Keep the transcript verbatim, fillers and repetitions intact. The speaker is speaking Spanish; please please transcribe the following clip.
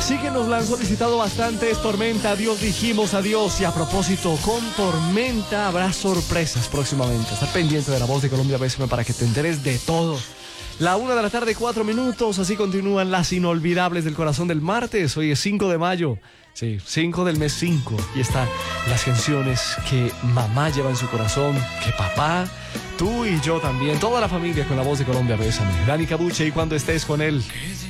Sí que nos la han solicitado bastante, es Tormenta, adiós dijimos adiós. Y a propósito, con Tormenta habrá sorpresas próximamente. Estar pendiente de La Voz de Colombia B S M para que te enteres de todo. La una de la tarde, cuatro minutos, así continúan las inolvidables del corazón del martes. Hoy es cinco de mayo, sí, cinco del mes cinco. Y están las canciones que mamá lleva en su corazón, que papá, tú y yo también, toda la familia con La Voz de Colombia B S M. Dani Cabuche, y cuando estés con él.